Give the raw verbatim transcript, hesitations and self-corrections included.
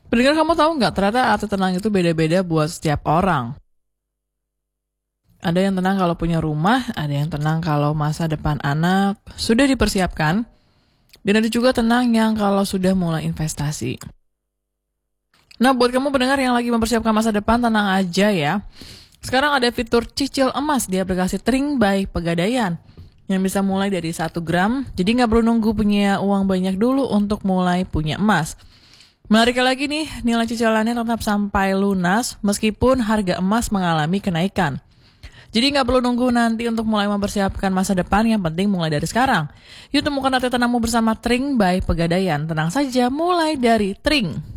Pendengar, kamu tahu nggak, ternyata arti tenang itu beda-beda buat setiap orang. Ada yang tenang kalau punya rumah, ada yang tenang kalau masa depan anak sudah dipersiapkan, dan ada juga tenang yang kalau sudah mulai investasi. Nah, buat kamu pendengar yang lagi mempersiapkan masa depan, tenang aja ya. Sekarang ada fitur cicil emas di aplikasi Tring by Pegadaian yang bisa mulai dari satu gram, jadi nggak perlu nunggu punya uang banyak dulu untuk mulai punya emas. Menariknya lagi nih, nilai cicilannya tetap sampai lunas meskipun harga emas mengalami kenaikan. Jadi nggak perlu nunggu nanti untuk mulai mempersiapkan masa depan, yang penting mulai dari sekarang. Yuk temukan arti tenangmu bersama Tring by Pegadaian. Tenang saja, mulai dari Tring.